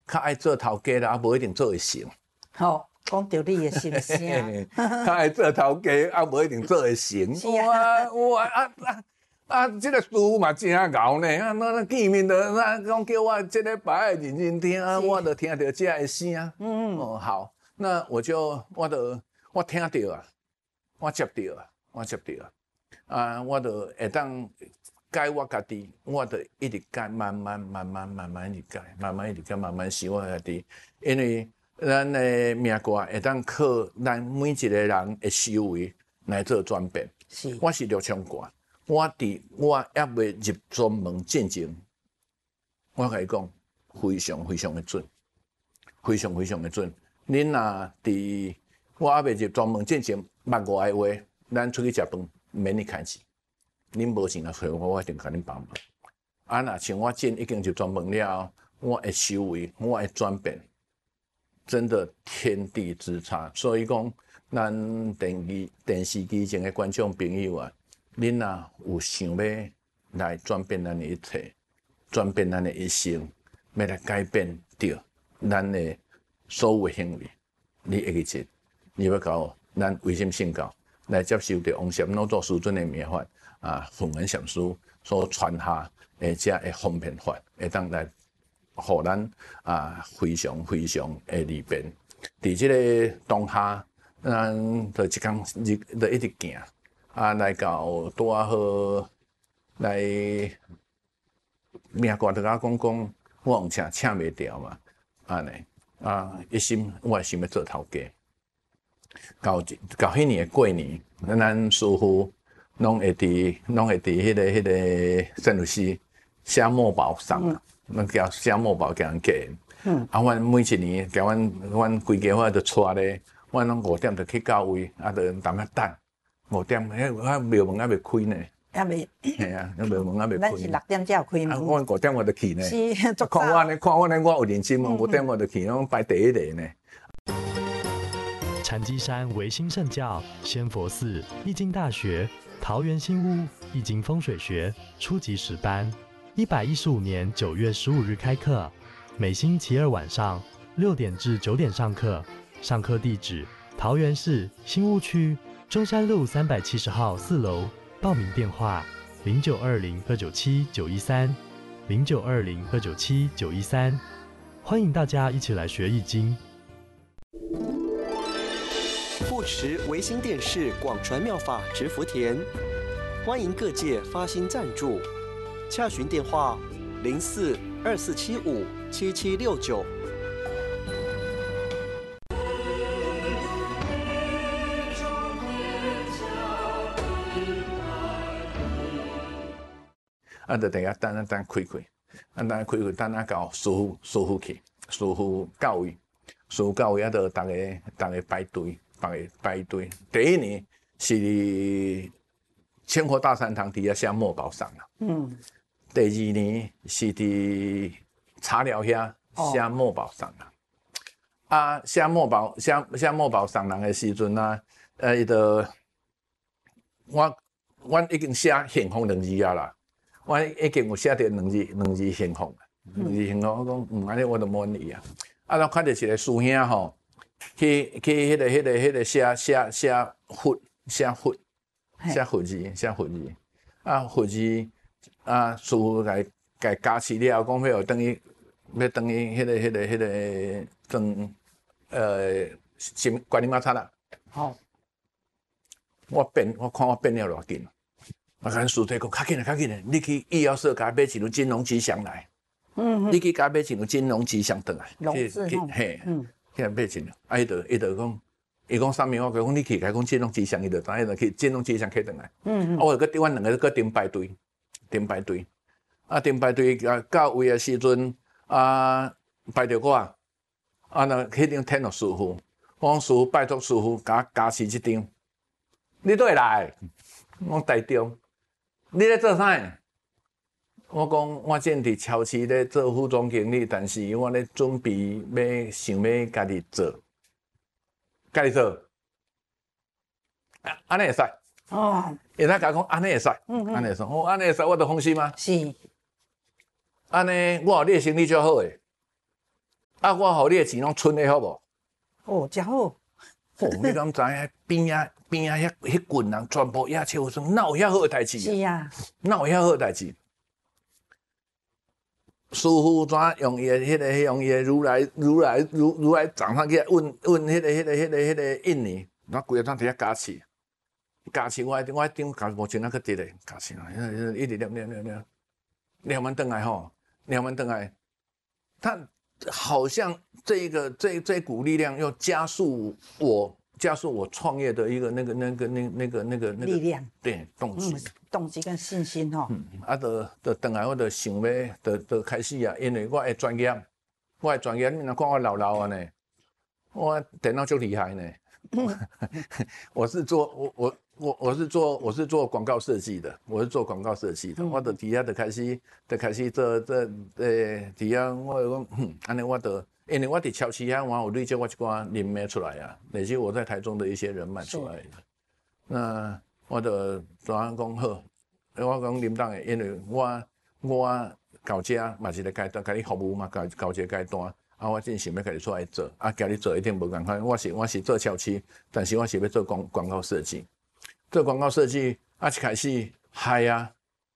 较爱做头家啦，无一定做会成。 好，讲到你的心声。 较爱做头家，无一定做会成。这个师傅嘛真牛呢，那见面的那讲叫我这礼拜认认听，我就听到这个声。哦，好，那我听到啊，我接到啊，我就会当改我家己，我就一直改，慢慢一直改，慢慢想我家己，因为咱的命卦会当靠咱每一个人的思维来做转变。 是， 我是六冲卦。我还未入专门进前，我甲你讲，非常的准，非常的准。恁若伫我还未入专门进前捌外的话，咱出去食饭免你开钱，恁无钱来找我一定甲恁帮忙。啊，若像我已经入专门了，我的思维，我的转变，真的天地之差。所以讲，咱电视机前的观众朋友啊。恁若有想要来转变咱的一切，转变咱的一生，要来改变着咱的所有行为，你会记得，你要到咱微心信教来接受着王禅老祖师尊的灭法弘文禅师所传下的这个方便法，会当来互咱非常的利便。伫这个当下，咱就一天就一直行。来到拄啊好来命卦，就甲讲，我用请袂掉嘛，安尼一心我想要做头家。到迄年的过年，咱师傅拢会伫迄个圣鲁西写墨宝送，咱叫写墨宝给人寄。阮每一年甲阮规家伙就带咧，阮拢5点就去到位，就淡仔等。5点，庙门还未开呢， 还未， 系啊，庙门还未开。 咱是6点才有开门。 我5点我就去呢。 是， 看我呢，我有认真哦，5点我就去，我排第一个呢。 禅机山唯心圣教、仙佛寺、易经大学、桃园新屋易经风水学初级10班，115年9月15日开课，每星期二晚上6点至9点上课。上课地址：桃园市新屋区中山路370号4楼，报名电话0920-297-913，0920-297-913，欢迎大家一起来学易经。 护持维新电视广传妙法植福田，欢迎各界发心赞助，洽询电话04-2475-7769。 就等下等开，等到师傅去，师傅到位，就大家排队，第一年是千佛大禅堂底下写墨宝上啦，第二年是伫茶寮遐写墨宝上啦，写墨宝上人的时阵伊就我已经写幸福2字啊啦。我已经有写着两字幸福，我讲安尼我就满意啊。咱看到一个师兄吼，去迄个写佛字，佛字师傅甲加持了，讲要等于迄个装什观音妈叉啦。好，我看我变了偌紧。我跟师弟讲，较紧嘞！你去医药社甲买一张金龙吉祥来，你去甲买一张金龙吉祥转来，嘿，去买一张。伊就讲，伊讲啥物？我讲你去，甲讲金龙吉祥，伊就当然去金龙吉祥去转来。我就阮两个搁顶排队，顶排队到位的时阵排着我，那迄张天落师傅，我讲师傅拜托师傅加持一张，你倒来？我台中。你咧做啥？我讲我正伫超市咧做副总经理，但是我咧准备想要家己做，安尼会使哦？会使甲讲安尼会使，安尼会使，安尼会使，我就放心啊。 是， 安尼我有你的生意就好诶。 啊，我互你的钱拢存的好无？ 哦，真好。 哦，你敢知影边啊迄群人全部野笑声，哪有遐好的代志？ 是啊， 哪有遐好的代志？师傅怎用伊的用伊的如来掌上去问迄个印尼，那规个当伫遐加持我顶加无钱啊去得嘞，加持啊，一直念完转来吼，念完转来，他好像这股力量要加速我创业的一个那个力量， 对动机。 动机跟信心吼。 就转来，我就想要，就开始啊，因为我的专业，你若看我老啊呢，我电脑就厉害呢。我是做广告设计的，我就底下就开始做底下我就讲，安尼我就因为我伫超市遐，我有累积我一寡人脉出来啊，累积我在台中的一些人脉出来的。那我就怎样讲好？我讲林董的，因为我到遮嘛是咧甲你服务嘛，到这阶段。啊，我真想要甲你出来做，啊，叫你做一定无共款。我是做超市，但是我是要做广告设计。做广告设计，啊，一开始嗨啊，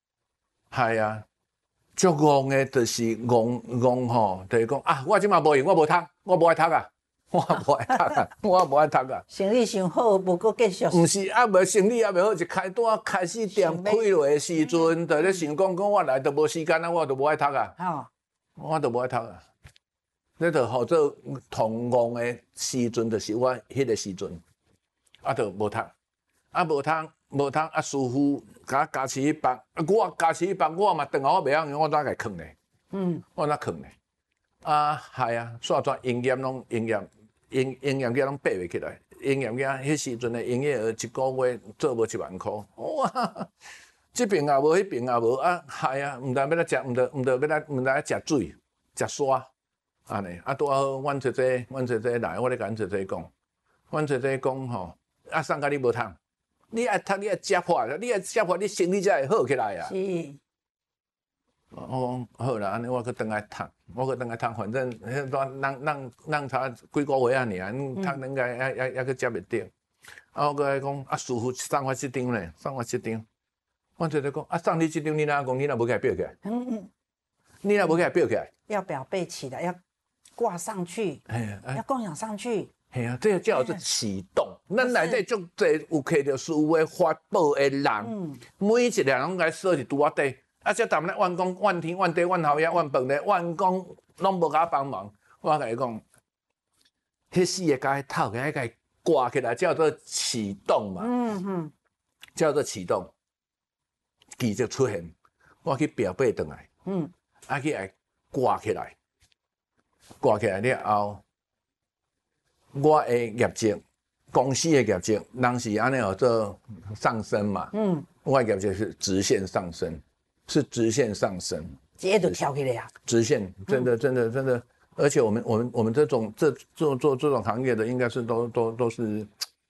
足戆的，就是戆吼，就是讲啊，我即马无用，我无读，我无爱读啊，我无爱读啊。 生意上好，无搁继续。 毋是啊，无生意啊，袂好，一开始店开落的时阵，就咧想讲我来都无时间啊，我都无爱读啊，我都无爱读啊。你著好做同戆的时阵，就是我迄个时阵，啊，著无读，啊，师傅甲加持一百，我加持一百，我嘛当下我袂晓，我哪会囥咧？我哪囥咧？啊，系啊，煞转营业额拢爬袂起来，营业额迄时阵的营业额一个月做无1万箍，哇！这边也无，迄边也无，啊，系啊，毋知要来食，毋得要来食水、食沙。安尼，啊，拄好，阮姐来，我咧甲阮姐讲，阮姐讲吼，啊，送甲你无通，你爱读，你爱食破，你生理才会好起来啊。 是。 我讲好啦，安尼我去倒来读，反正咱差几个月啊尔，读应该还去接袂着。啊，我搁讲，啊，师傅送我这张咧，阮姐讲，啊，送你这张，你哪讲，你哪无给裱起来？你哪无给裱起来？ 要表背起来，要挂上去，要供养上去。 系啊，这叫做启动。咱内底足侪有摕着师傅的法宝的人，每一个拢该说是拄我底，啊，这淡咧怨讲怨天怨地怨后爷怨饭咧，怨讲拢无甲帮忙。我甲伊讲，迄四个甲迄头甲伊挂起来，叫做启动嘛。叫做启动，奇迹出现，我去表背转来。啊，去来挂起来了后，我的业绩，公司的业绩，人是安尼有做上升嘛？我的业绩是直线上升， 直接就跳起来啊！ 直线，真的，而且我们这种做这种行业的，应该是都是，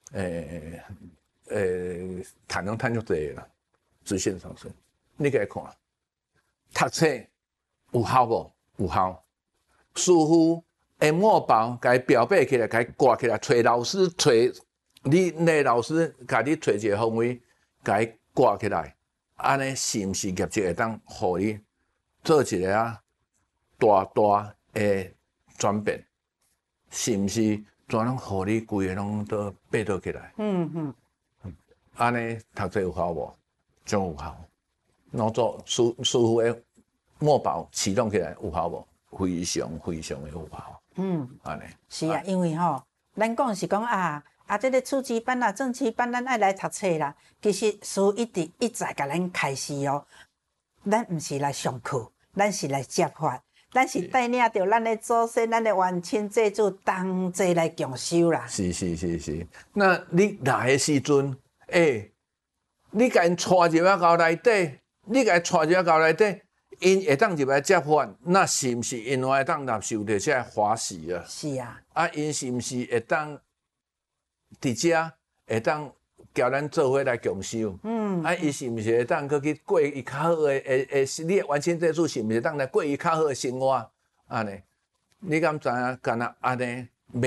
赚足侪啦，直线上升。你甲伊看，读册。有效无？有效。师傅的墨宝，甲伊裱背起来，甲伊挂起来，找老师，你老师甲你找一个方位，甲伊挂起来，安尼是毋是业绩会当互你做一个大的转变？是毋是全拢互你规个拢都爬倒起来？安尼读册有效无？真有效。然后做师傅的。墨宝启动起来有效无？非常的有效。安尼是啊，因为吼，咱讲是讲这个初级班啦、正期班，咱爱来读册啦。其实师傅一再甲咱开示哦，咱毋是来上课，咱是来接法，咱是带领着咱的祖先、咱的冤亲债主同齐来共修啦。 是。那你来的时阵，你甲因带入到内底，因会当入来接法，那是毋是因会当纳受着这欢喜啊？ 是啊。 啊，因是毋是会当伫遮会当交咱做伙来共修？啊，伊是毋是会当去过伊较好的？你的冤亲债主是毋是当来过伊较好的生活？安尼， 你敢知影？敢若安尼